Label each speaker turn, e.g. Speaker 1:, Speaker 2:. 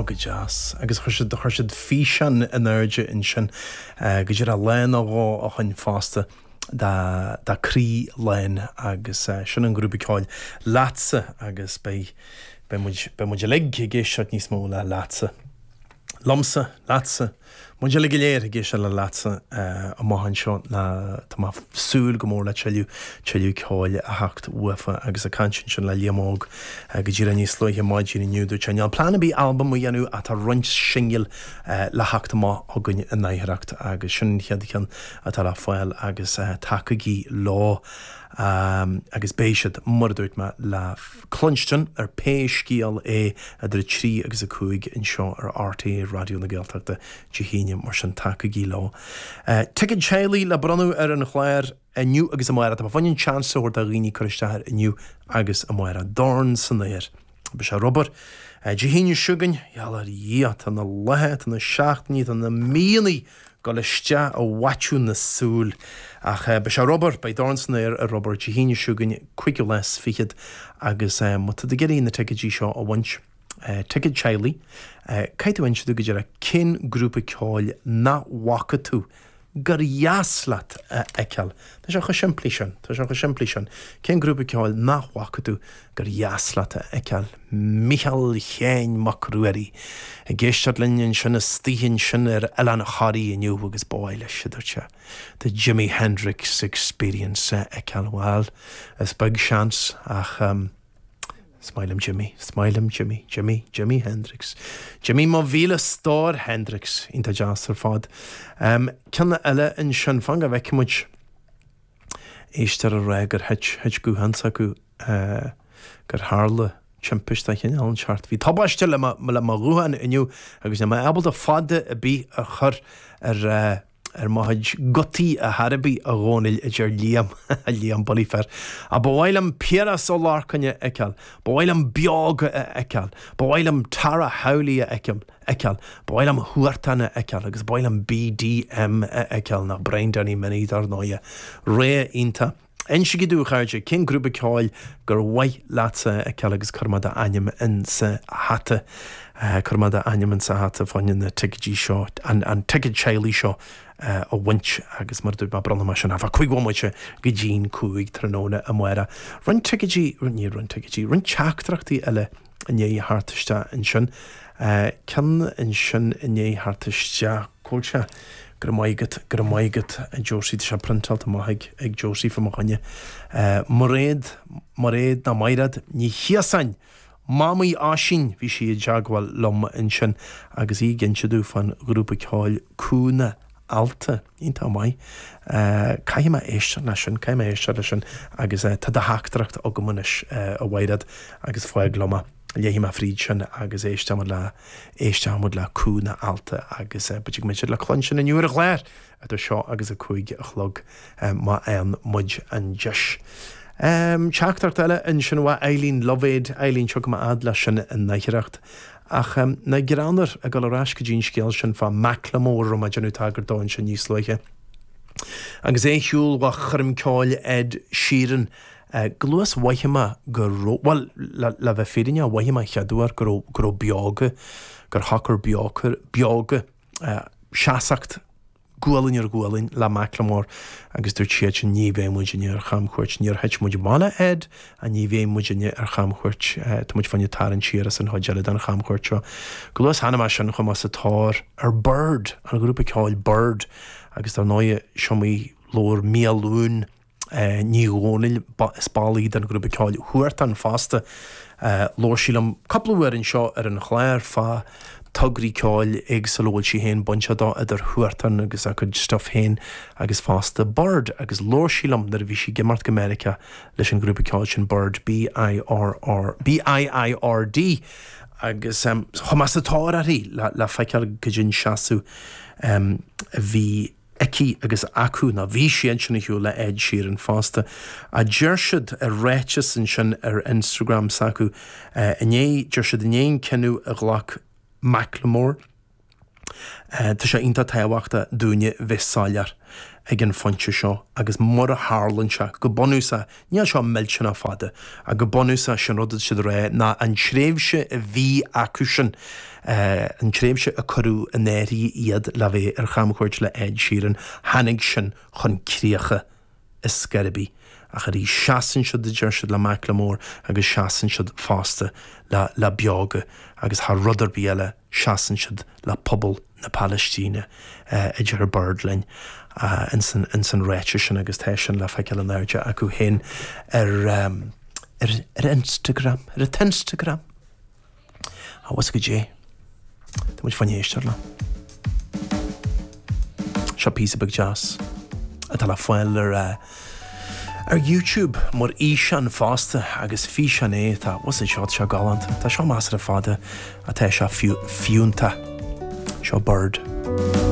Speaker 1: go jazz agus chuirsid físean in airde in sin go dtíar a lein á a chuin fásta da crí lein agus sin an grúpicáil lása agus be muid le géisiart níos mó le lása lomsa lása muid le léir géisi le lása a máhan seo na tá súil go mór le teú cáil a hacht ufa agus a cansin sin le léamóg go dtíar níos sloithe máidí nniuú teal plana bí albumm dhéanú a tá roint singil le hacht má a gunne in naithreacht agus sin cheadchan a tá le fáil agus takeí lá agus béisiad murdúirt me le clunstan péiscíal a trí agus a cúig in seo RTA radio na Gaeltachta Jehíine mar sin takeí lá. Tuigid Chéalaí le branú an chléir iniu agus a mara a bhainn chanceúir a rií chuisteir iniu agus a mara dorn san éir. Be se Robert Jehíine sugan healar díat an na lethe an na seaachtaí an na míanaí go leiste a watú na súl ach be se Robert bei dánsnéir a Robert Jehíine sugan cuiice les fichiad agus mu de geirí na tuigidí seo a bhaint tuigid Chéalaí caiitú haintú go dtíar a cin grúpa cáil na wacha tú gur jaaslat eceal. Tá se chu siimplí sin. Cén grúpa cáil na wacha tú gur jaaslat eceal. Michael Chéin Macrueri a géisteart linnean sin a stíhinn sin eile na charí iniu agus báile siidirte. The Jimi Hendrix Experience eceal bháil is big seans ach Smilem Jimi Hendrix. Jimi má bhíle star Hendrix ínta jazz ar fád. Ceanna eile in sin fanga bheicimuid éistear a ré gur heit gúhansa acu gur hála timpiste chin an seart. Bhí tabbaiste le ruúhan inniu agus na abal a fada a bí a chur maid gotaí a Harabí a ghánail a dtíar líam bolífer. A bhhailm piaras ó lácanne eceal, bhhailm beaga a eceal, bhhailm tara haulaí a eceal, bhhailm huairtainna eceal, agus bhhailm BDM a eceal nach braindaní mini ar náide. Ré ínta. Einsigí dú chaide cin grúpa cáil gur bhaid lása eceal agus chumada aim in sa hata. Chumada aim in sa hata fáin na tuigidí seo an tuigid Chéalaí seo a bhaint agus mar dúirt brana mar sin a chuig bhmuide go dín cúig tróna a muire. Run tuigidí run teachtrachtaí eile inné hartiste in sin. Cean in sin inné hartiste cóilte gur maigad a Josie se printalta maithaig ag Josie fa machine. Mar réad na mairad ní chiasain Mámaí ásin bhí si deagháil lom in sin agus í ginseadú fan grúpa cáil cúna alta ínta mai. Caime éiste na sin, agus tá a haachtracht a go munis a bhairad agus fáil loma. Léhí a fríd sin agus éisteamad le cúna alta agus betig mé le chlansin in nuair a chléir a seo agus a chuig a chlog má an muid an deis. Teachtarcht eile in sin bhá Eileen Lovéid, Eileen tuga má ad le sin in naithreacht. Ach na gránar a go lerás go dín scéal sin fá Macklemore a genú tagar dáin sin níos leiche. Agus éisiúil bha churm cáil Ed Sheeran glúas waithima well le bheith féidirne waithima cheadúar gur beaga gur hachar beaga seasacht Gualainn le Macklemore agus dúirt siad sin ní bhéh muidirine ar chamchuirt níor heit muidir mála Ed a ní bhéh muidirine ar chamchuirt tá muid fanne tarann siar san hoideile an chamchuirt seo. Glúas hanama sin chum as atár ar Bird an grúpa cáil Bird agus tá náide seomí lór míalún ní ghánail spálaí den grúpa cáil thuairt an fásta lór sílam coplúir in seo ar an chléir fá tugraí cáil ag salóil si héin bunseadá idir thuairtan agus a chud stuff héin agus fásta Bird agus lór sílam nar bhí si gimart go America leis an grúpa cáil sin Bird BIIRD agus chumas atá a rí le feiceal go djin seaasú bhí Eki agus acu na bhí sin sinna hiú le Ed Sheeran fásta a dúirsiad a réiteas in sin ar Instagram sacu dúirsiad inéon cenú a ghlach Macklemore Tá sé ionta taobhachta dúine bheitsáilear ag an fontse seo agus mar a hálanse go bonúsa níl seo millsena fada a go bonúsa sin rudad siad ré na an tréimhse a bhí acusin an tréimhse a choú a néirí iad le bheith ar chamchuirt le Ed Sheeran hanig sin chun críocha is scarabí a chuí seaan siad de deirsead le Macklemore agus seaan siad fásta le beaga agus thar rudar bíile seaan siad le pobl na Palestíne idir ar Birdlin in san réite sin agus té sin le feiceil an airde acu hen ar Instagram, ar a Tinstagram. A was go dé? Tá muid fanéistar le. Seo písa bag jazz. A tá le foiil ar YouTube mar ísean fásta agus físean tá was é seo galant. Tá seo más ar a fada a tá seo fiúnta. Seo Bird.